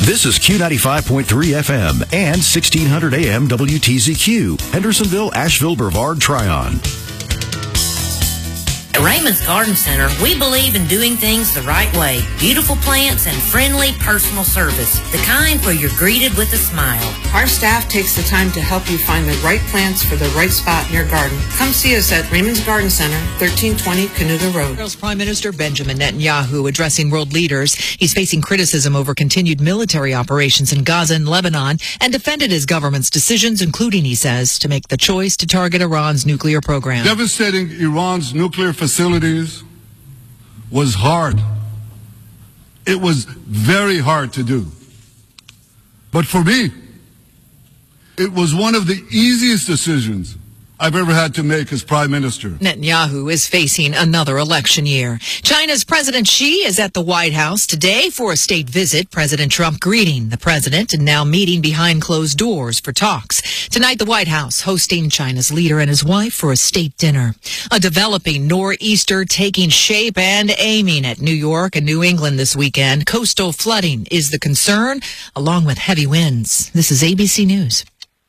This is Q95.3 FM and 1600 AM WTZQ, Hendersonville, Asheville, Brevard, Tryon. At Raymond's Garden Center, we believe in doing things the right way. Beautiful plants and friendly personal service. The kind where you're greeted with a smile. Our staff takes the time to help you find the right plants for the right spot in your garden. Come see us at Raymond's Garden Center, 1320 Canuga Road. Israel's Prime Minister Benjamin Netanyahu addressing world leaders. He's facing criticism over continued military operations in Gaza and Lebanon and defended his government's decisions, including, he says, to make the choice to target Iran's nuclear program. Devastating Iran's nuclear facilities was hard. It was very hard to do. But for me, it was one of the easiest decisions I've ever had to make as Prime Minister. Netanyahu is facing another election year. China's President Xi is at the White House today for a state visit. President Trump greeting the president and now meeting behind closed doors for talks. Tonight, the White House hosting China's leader and his wife for a state dinner. A developing nor'easter taking shape and aiming at New York and New England this weekend. Coastal flooding is the concern, along with heavy winds. This is ABC News.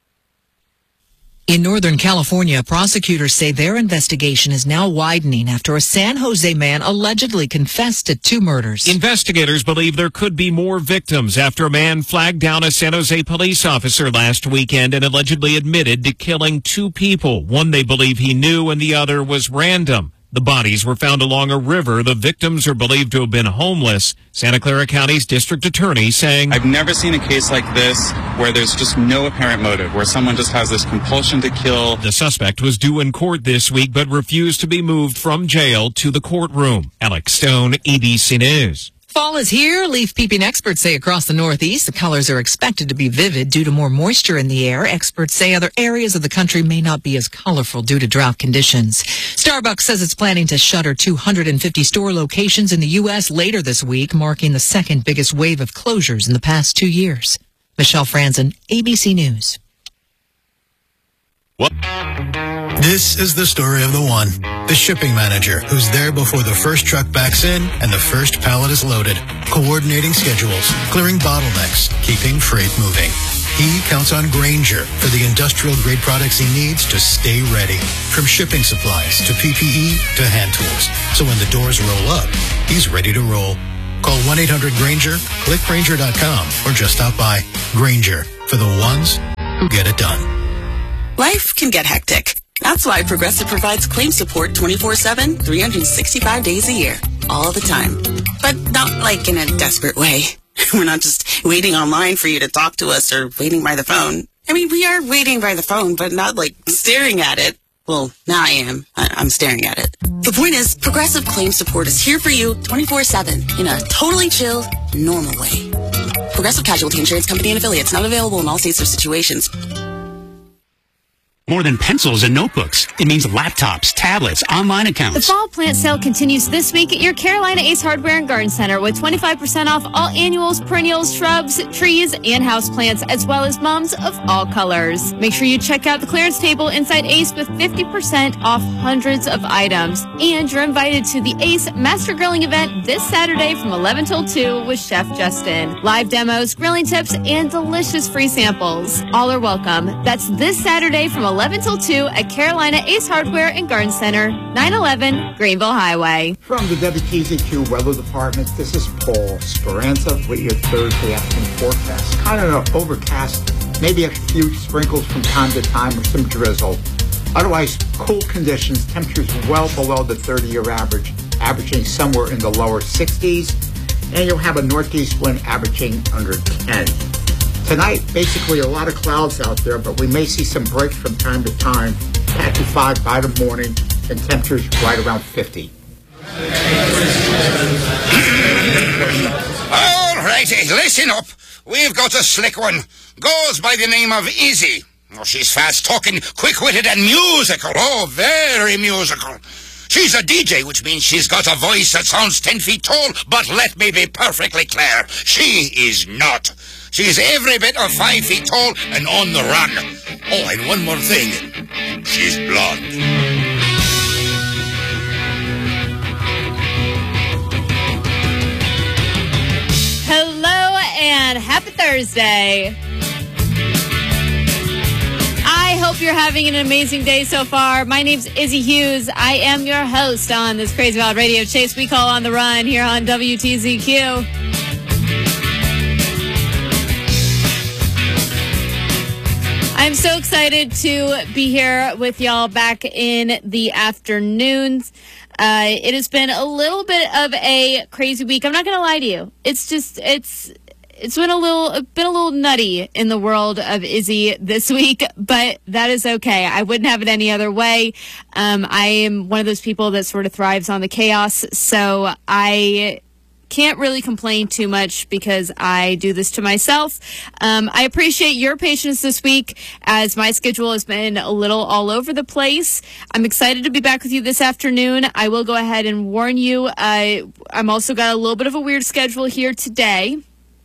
In Northern California, prosecutors say their investigation is now widening after a San Jose man allegedly confessed to 2 murders. Investigators believe there could be more victims after a man flagged down a San Jose police officer last weekend and allegedly admitted to killing 2 people. One they believe he knew and the other was random. The bodies were found along a river. The victims are believed to have been homeless. Santa Clara County's district attorney saying, I've never seen a case like this where there's just no apparent motive, where someone just has this compulsion to kill. The suspect was due in court this week but refused to be moved from jail to the courtroom. Alex Stone, ABC News. Fall is here. Leaf peeping experts say across the Northeast, the colors are expected to be vivid due to more moisture in the air. Experts say other areas of the country may not be as colorful due to drought conditions. Starbucks says it's planning to shutter 250 store locations in the U.S. later this week, marking the second biggest wave of closures in the past 2 years. Michelle Franzen, ABC News. What? This is the story of the one, the shipping manager who's there before the first truck backs in and the first pallet is loaded, coordinating schedules, clearing bottlenecks, keeping freight moving. He counts on Grainger for the industrial-grade products he needs to stay ready, from shipping supplies to PPE to hand tools. So when the doors roll up, he's ready to roll. Call 1-800-GRAINGER, click Grainger.com, or just stop by. Grainger, for the ones who get it done. Life can get hectic. That's why Progressive provides claim support 24/7, 365 days a year, all the time. But not like in a desperate way. We're not just waiting online for you to talk to us or waiting by the phone. I mean, we are waiting by the phone, but not like staring at it. Well, now I am. I'm staring at it. The point is, Progressive claim support is here for you 24/7 in a totally chill, normal way. Progressive Casualty Insurance Company and Affiliates, not available in all states or situations. More than pencils and notebooks. It means laptops, tablets, online accounts. The fall plant sale continues this week at your Carolina Ace Hardware and Garden Center with 25% off all annuals, perennials, shrubs, trees, and houseplants, as well as mums of all colors. Make sure you check out the clearance table inside Ace with 50% off hundreds of items. And you're invited to the Ace Master Grilling event this Saturday from 11 till 2 with Chef Justin. Live demos, grilling tips, and delicious free samples. All are welcome. That's this Saturday from 11 till 2 at Carolina Ace Hardware and Garden Center, 911 Greenville Highway. From the WTZQ Weather Department, this is Paul Speranza with your Thursday afternoon forecast. Kind of overcast, maybe a few sprinkles from time to time with some drizzle. Otherwise, cool conditions, temperatures well below the 30-year average, averaging somewhere in the lower 60s, and you'll have a northeast wind averaging under 10. Tonight, basically a lot of clouds out there, but we may see some breaks from time to time, 55 by the morning, and temperatures right around 50. All righty, listen up. We've got a slick one. Goes by the name of Izzy. Oh, she's fast-talking, quick-witted, and musical. Oh, very musical. She's a DJ, which means she's got a voice that sounds 10 feet tall, but let me be perfectly clear, she is not. She's every bit of 5 feet tall and on the run. Oh, and one more thing. She's blonde. Hello and and happy Thursday. I hope you're having an amazing day so far. My name's Izzy Hughes. I am your host on this Crazy Wild Radio Chase we call On the Run here on WTZQ. I'm so excited to be here with y'all back in the afternoons. It has been a little bit of a crazy week. I'm not going to lie to you. It's been a little nutty in the world of Izzy this week, but that is okay. I wouldn't have it any other way. I am one of those people that sort of thrives on the chaos, so I can't really complain too much because I do this to myself. I appreciate your patience this week as my schedule has been a little all over the place. I'm excited to be back with you this afternoon. I will go ahead and warn you. I'm also got a little bit of a weird schedule here today.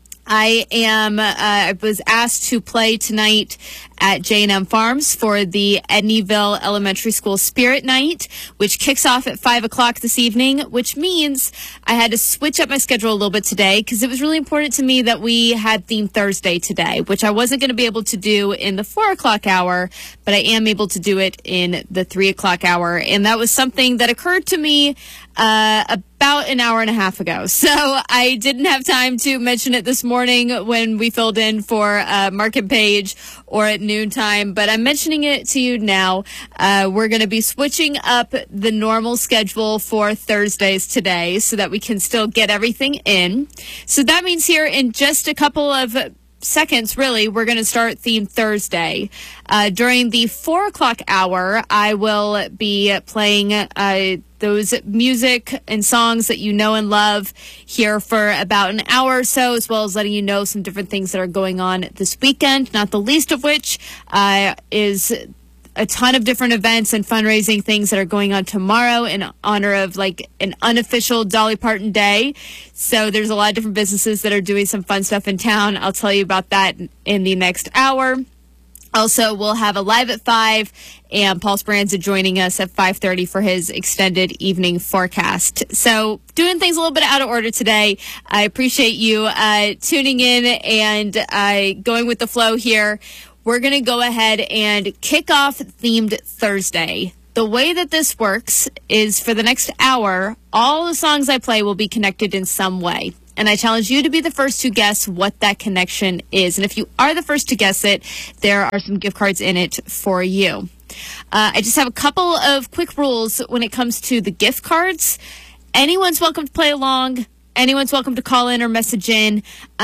I was asked to play tonight at J&M Farms for the Edneyville Elementary School Spirit Night, which kicks off at 5 o'clock this evening, which means I had to switch up my schedule a little bit today because it was really important to me that we had Theme Thursday today, which I wasn't going to be able to do in the 4 o'clock hour, but I am able to do it in the 3 o'clock hour. And that was something that occurred to me about an hour and a half ago. So I didn't have time to mention it this morning when we filled in for Market Page or at noontime, but I'm mentioning it to you now. We're going to be switching up the normal schedule for Thursdays today so that we can still get everything in. So that means here in just a couple of seconds, really, we're going to start Theme Thursday. During the 4 o'clock hour, I will be playing those music and songs that you know and love here for about an hour or so, as well as letting you know some different things that are going on this weekend, not the least of which is a ton of different events and fundraising things that are going on tomorrow in honor of like an unofficial Dolly Parton Day. So there's a lot of different businesses that are doing some fun stuff in town. I'll tell you about that in the next hour. Also, we'll have a live at 5, and Paul Speranza joining us at 5:30 for his extended evening forecast. So, doing things a little bit out of order today. I appreciate you tuning in and going with the flow here. We're going to go ahead and kick off Themed Thursday. The way that this works is for the next hour, all the songs I play will be connected in some way. And I challenge you to be the first to guess what that connection is. And if you are the first to guess it, there are some gift cards in it for you. I just have a couple of quick rules when it comes to the gift cards. Anyone's welcome to play along. Anyone's welcome to call in or message in.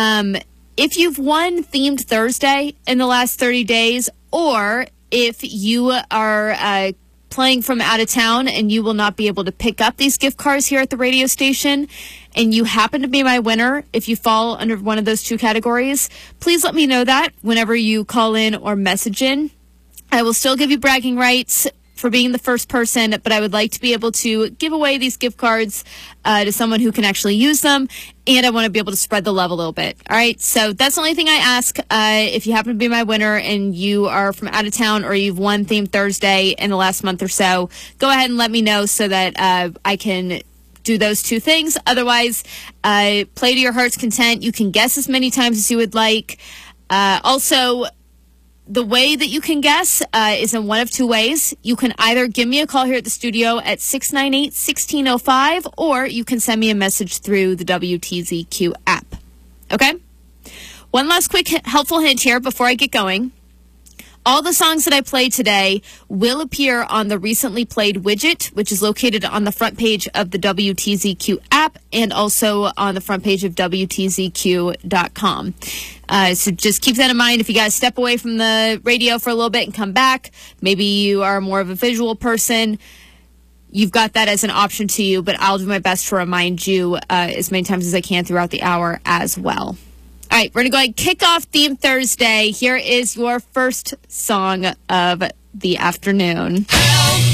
If you've won Themed Thursday in the last 30 days, or if you are playing from out of town and you will not be able to pick up these gift cards here at the radio station, and you happen to be my winner, if you fall under one of those two categories, please let me know that whenever you call in or message in. I will still give you bragging rights for being the first person, but I would like to be able to give away these gift cards to someone who can actually use them, and I want to be able to spread the love a little bit. All right, so that's the only thing I ask. If you happen to be my winner and you are from out of town or you've won Theme Thursday in the last month or so, go ahead and let me know so that I can do those two things. Otherwise, play to your heart's content. You can guess as many times as you would like. Also, the way that you can guess is in one of two ways. You can either give me a call here at the studio at 698-1605, or you can send me a message through the WTZQ app. Okay? One last quick helpful hint here before I get going. All the songs that I play today will appear on the recently played widget, which is located on the front page of the WTZQ app and also on the front page of WTZQ.com. So just keep that in mind. If you guys step away from the radio for a little bit and come back, maybe you are more of a visual person, you've got that as an option to you, but I'll do my best to remind you as many times as I can throughout the hour as well. All right, we're going to go ahead and kick off Theme Thursday. Here is your first song of the afternoon.